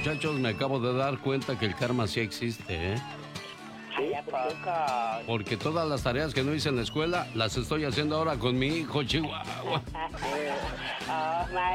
muchachos, me acabo de dar cuenta que el karma sí existe, ¿eh? Sí, Porque todas las tareas que no hice en la escuela las estoy haciendo ahora con mi hijo, Chihuahua. oh, my